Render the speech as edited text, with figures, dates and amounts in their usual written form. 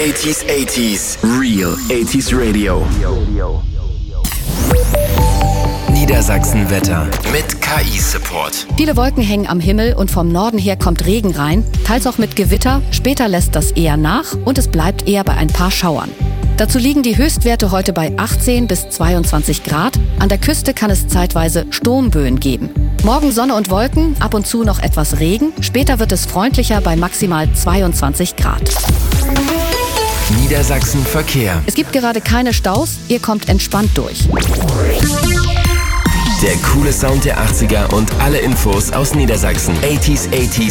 80s, Real 80s Radio. Niedersachsen-Wetter mit KI-Support. Viele Wolken hängen am Himmel und vom Norden her kommt Regen rein, teils auch mit Gewitter. Später lässt das eher nach und es bleibt eher bei ein paar Schauern. Dazu liegen die Höchstwerte heute bei 18 bis 22 Grad. An der Küste kann es zeitweise Sturmböen geben. Morgen Sonne und Wolken, ab und zu noch etwas Regen. Später wird es freundlicher bei maximal 22 Grad. Niedersachsen Verkehr. Es gibt gerade keine Staus, ihr kommt entspannt durch. Der coole Sound der 80er und alle Infos aus Niedersachsen. 80s